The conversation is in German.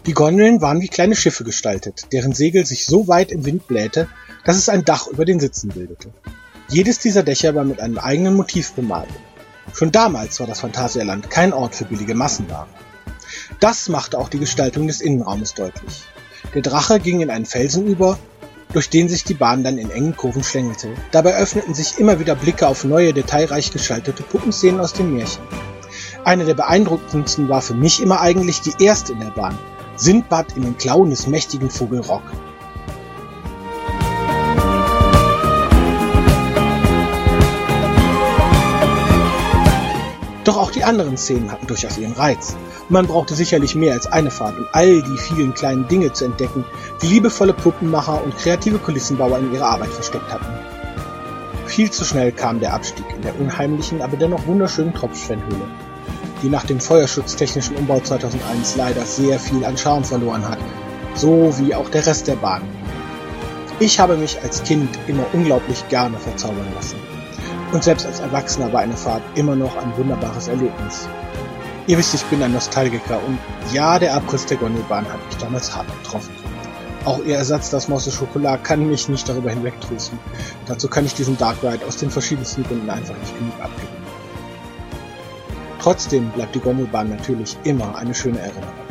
Die Gondeln waren wie kleine Schiffe gestaltet, deren Segel sich so weit im Wind blähte, dass es ein Dach über den Sitzen bildete. Jedes dieser Dächer war mit einem eigenen Motiv bemalt. Schon damals war das Phantasialand kein Ort für billige Massenware. Das machte auch die Gestaltung des Innenraumes deutlich. Der Drache ging in einen Felsen über, durch den sich die Bahn dann in engen Kurven schlängelte. Dabei öffneten sich immer wieder Blicke auf neue, detailreich gestaltete Puppenszenen aus dem Märchen. Eine der beeindruckendsten war für mich immer eigentlich die erste in der Bahn, Sindbad in den Klauen des mächtigen Vogel Rock. Doch auch die anderen Szenen hatten durchaus ihren Reiz. Und man brauchte sicherlich mehr als eine Fahrt, um all die vielen kleinen Dinge zu entdecken, die liebevolle Puppenmacher und kreative Kulissenbauer in ihrer Arbeit versteckt hatten. Viel zu schnell kam der Abstieg in der unheimlichen, aber dennoch wunderschönen Tropfsteinhöhle, die nach dem feuerschutztechnischen Umbau 2001 leider sehr viel an Charme verloren hat, so wie auch der Rest der Bahn. Ich habe mich als Kind immer unglaublich gerne verzaubern lassen. Und selbst als Erwachsener war eine Fahrt immer noch ein wunderbares Erlebnis. Ihr wisst, ich bin ein Nostalgiker und ja, der Abriss der Gondelbahn hat mich damals hart getroffen. Auch ihr Ersatz, das Mousse Chocolat, kann mich nicht darüber hinwegtrösten. Dazu kann ich diesen Dark Ride aus den verschiedensten Gründen einfach nicht genug abgeben. Trotzdem bleibt die Gondelbahn natürlich immer eine schöne Erinnerung.